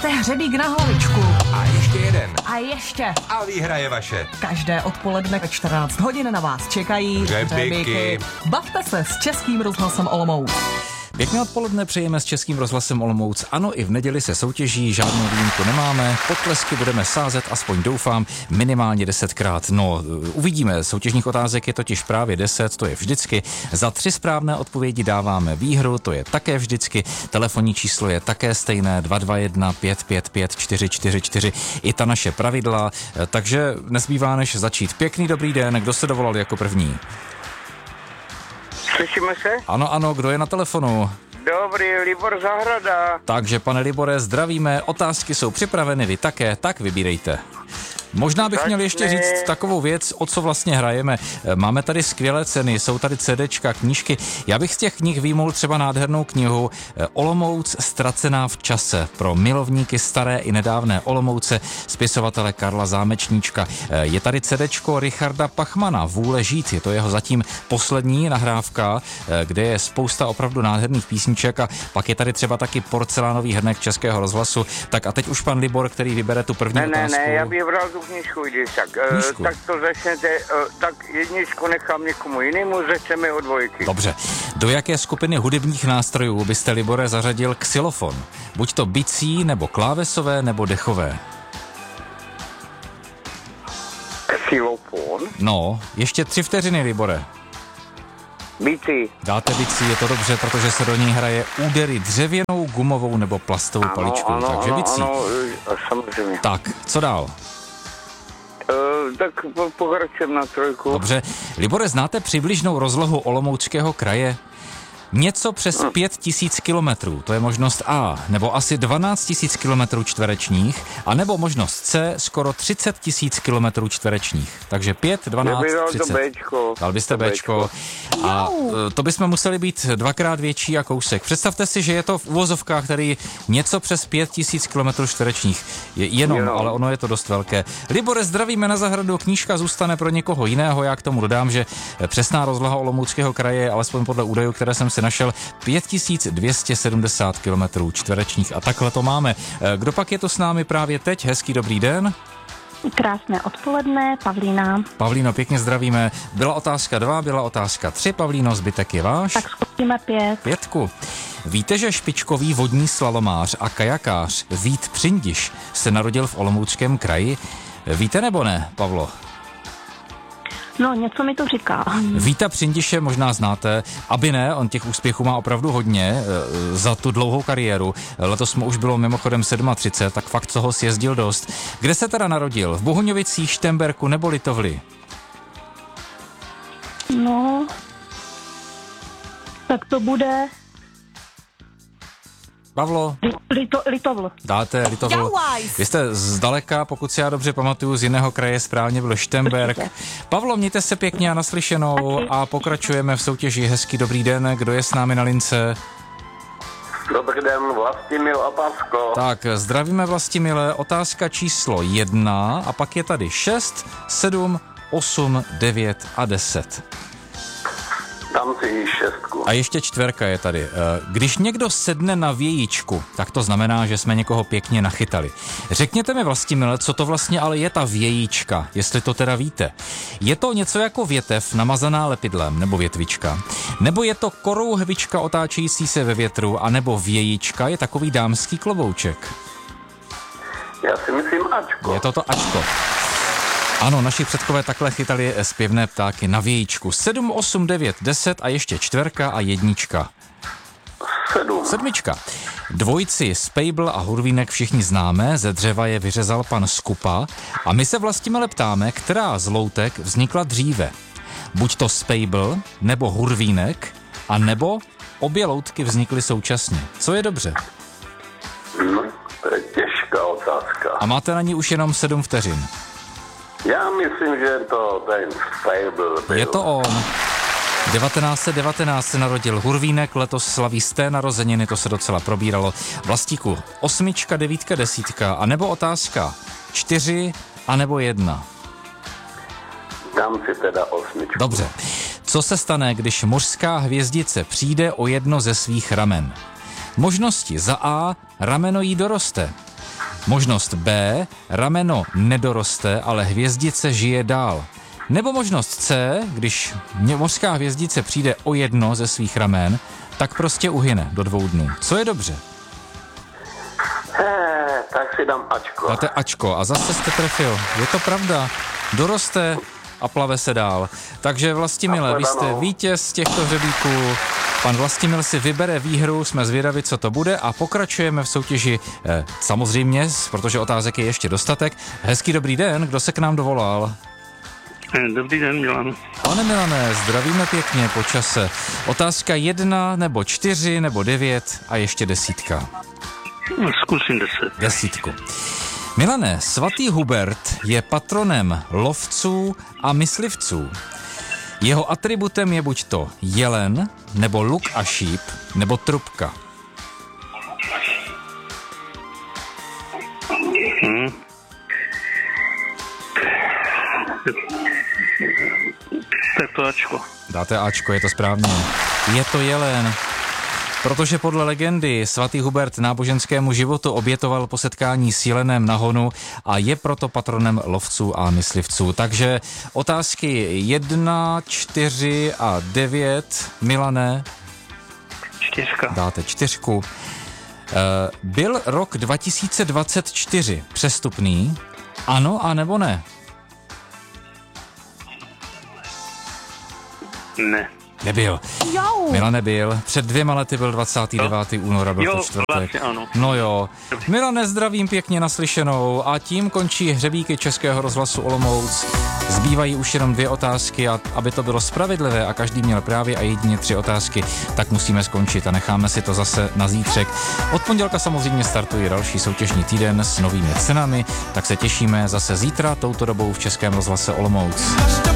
Máte hřebík na hlavičku. A ještě jeden. A ještě. A výhra je vaše. Každé odpoledne ve 14 hodin na vás čekají Hřebíky. Bavte se s Českým rozhlasem Olomouc. Pěkné odpoledne přejeme s Českým rozhlasem Olomouc. Ano, i v neděli se soutěží, žádnou výjimku nemáme. Potlesky budeme sázet, aspoň doufám, minimálně 10krát. No, uvidíme, soutěžních otázek je totiž právě 10, to je vždycky. Za 3 správné odpovědi dáváme výhru, to je také vždycky. Telefonní číslo je také stejné, 221 555 444. I ta naše pravidla, takže nezbývá než začít. Pěkný dobrý den, kdo se dovolal jako první? Slyšíme se? Ano, kdo je na telefonu? Dobrý, Libor Zahrada. Takže, pane Libore, zdravíme, otázky jsou připraveny, vy také, tak vybírejte. Možná bych měl ještě říct takovou věc, o co vlastně hrajeme. Máme tady skvělé ceny, jsou tady CDčka, knížky. Já bych z těch knih vyjmul třeba nádhernou knihu Olomouc ztracená v čase pro milovníky staré i nedávné Olomouce, spisovatele Karla Zámečníčka. Je tady CDčko Richarda Pachmana, Vůle žít, je to jeho zatím poslední nahrávka, kde je spousta opravdu nádherných písniček a pak je tady třeba taky porcelánový hrnek Českého rozhlasu. Tak a teď už pan Libor, který vybere tu první otázku. Ne, já bych bral tu knížku, když tak. Tak to začnete, tak jedničku nechám někomu jinému, začneme od dvojky. Dobře. Do jaké skupiny hudebních nástrojů byste, Libore, zařadil xylofon? Buď to bicí, nebo klávesové, nebo dechové? Xylofon? No, ještě 3 vteřiny, Libore. Bicí. Dáte bicí, je to dobře, protože se do ní hraje údery dřevěnou, gumovou nebo plastovou paličkou. Takže bicí. Ano, samozřejmě. Tak, co dál? Tak pokračujeme na 3. Dobře. Libore, znáte přibližnou rozlohu Olomouckého kraje? Něco přes 5000 kilometrů, to je možnost A, nebo asi 12 000 kilometrů čtverečních, a nebo možnost C, skoro 30 000 kilometrů čtverečních. Takže 5, 12, 30. Dal byste Bčko. A to bychom museli být 2krát větší a kousek. Představte si, že je to v uvozovkách tady něco přes 5000 kilometrů čtverečních. Jenom, ale ono je to dost velké. Libore, zdravíme na zahradu, knížka zůstane pro někoho jiného. Já k tomu dodám, že přesná rozloha Olomouckého kraje je alespoň podle údajů, které jsem si našel, 5270 kilometrů čtverečních a takhle to máme. Kdo pak je to s námi právě teď? Hezký dobrý den. Krásné odpoledne, Pavlína. Pavlíno, pěkně zdravíme. Byla otázka 2, byla otázka 3. Pavlíno, zbytek je váš. Tak zkusíme 5. 5. Víte, že špičkový vodní slalomář a kajakář Vít Přindiš se narodil v Olomouckém kraji? Víte nebo ne, Pavlo? No, něco mi to říká. Víta Přindiše možná znáte, aby ne, on těch úspěchů má opravdu hodně za tu dlouhou kariéru. Letos mu už bylo mimochodem 37, tak fakt toho sjezdil dost. Kde se teda narodil? V Bohuňovicích, Štemberku nebo Litovli? No, tak to bude... Pavlo? Litovl. Dáte Litovl. Vy jste zdaleka, pokud si já dobře pamatuju, z jiného kraje, správně byl Štemberk. Pavlo, mějte se pěkně a naslyšenou a pokračujeme v soutěži. Hezký dobrý den, kdo je s námi na lince? Dobrý den, Vlastimil a Pasko. Tak, zdravíme Vlastimile, otázka číslo 1 a pak je tady 6, 7, 8, 9 a 10. Tam si 6. A ještě 4 je tady. Když někdo sedne na vějíčku, tak to znamená, že jsme někoho pěkně nachytali. Řekněte mi, Vlastimile, co to vlastně ale je ta vějíčka, jestli to teda víte. Je to něco jako větev namazaná lepidlem, nebo větvička? Nebo je to korouhvička otáčející se ve větru, anebo vějíčka je takový dámský klobouček? Já si myslím Ačko. Je to Ačko. Ano, naši předkové takhle chytali zpěvné ptáky na vějíčku. 7, 8, 9, 10 a ještě 4 a 1. 7. Dvojici Spejbl a Hurvínek všichni známe, ze dřeva je vyřezal pan Skupa a my se Vlastimile ptáme, která z loutek vznikla dříve. Buď to Spejbl, nebo Hurvínek, a nebo obě loutky vznikly současně. Co je dobře? No, to je těžká otázka. A máte na ní už jenom 7 vteřin. Já myslím, že to ten Spejbl. Je to on. 1919 se narodil Hurvínek, letos slaví 100. narozeniny, to se docela probíralo. Vlastíku, 8, 9, 10, a nebo otázka 4, a nebo 1. Dám si teda 8. Dobře. Co se stane, když mořská hvězdice přijde o jedno ze svých ramen? Možnosti: za A, rameno jí doroste. Možnost B, rameno nedoroste, ale hvězdice žije dál. Nebo možnost C, když mořská hvězdice přijde o jedno ze svých ramen, tak prostě uhyne do 2 dnů. Co je dobře? Tak si dám Ačko. Dáte Ačko a zase jste trefil. Je to pravda. Doroste a plave se dál. Takže Vlastimile, vy jste vítěz těchto hřebíků. Pan Vlastimil si vybere výhru, jsme zvědavi, co to bude a pokračujeme v soutěži samozřejmě, protože otázek je ještě dostatek. Hezký dobrý den, kdo se k nám dovolal? Dobrý den, Milan. Pane Milane, zdravíme pěkně po čase. Otázka 1 nebo 4 nebo 9 a ještě 10. Zkusím 10. 10. Milane, svatý Hubert je patronem lovců a myslivců. Jeho atributem je buď to jelen, nebo luk a šíp, nebo trubka. Tak to Ačko. Dáte Ačko, je to správně. Je to jelen. Protože podle legendy svatý Hubert náboženskému životu obětoval po setkání s jelenem na honu a je proto patronem lovců a myslivců. Takže otázky 1, 4 a 9. Milane? 4. Dáte 4. Byl rok 2024 přestupný? Ano a nebo ne? Ne. Nebyl. Milane byl. Před 2 lety byl 29. února, byl to čtvrtek. Vlastně ano. No jo. Milane, zdravím pěkně naslyšenou a tím končí hřebíky Českého rozhlasu Olomouc. Zbývají už jenom 2 otázky a aby to bylo spravedlivé a každý měl právě a jedině 3 otázky, tak musíme skončit a necháme si to zase na zítřek. Od pondělka samozřejmě startuje další soutěžní týden s novými cenami, tak se těšíme zase zítra touto dobou v Českém rozhlase Olomouc.